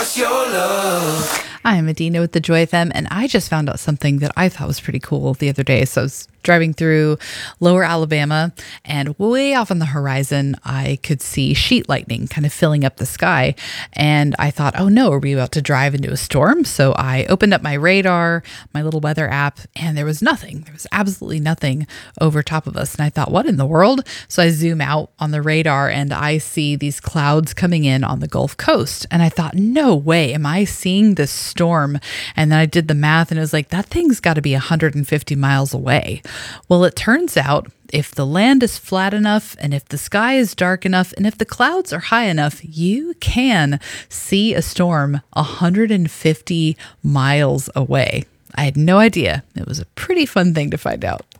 I'm Adina with the Joy FM, and I just found out something that I thought was pretty cool the other day. So I was driving through lower Alabama, and way off on the horizon, I could see sheet lightning kind of filling up the sky. And I thought, oh no, are we about to drive into a storm? So I opened up my radar, my little weather app, and there was nothing. There was absolutely nothing over top of us. And I thought, what in the world? So I zoom out on the radar, and I see these clouds coming in on the Gulf Coast. And I thought, no way, am I seeing this storm? And then I did the math, and it was like, that thing's got to be 150 miles away. Well, it turns out if the land is flat enough, and if the sky is dark enough, and if the clouds are high enough, you can see a storm 150 miles away. I had no idea. It was a pretty fun thing to find out.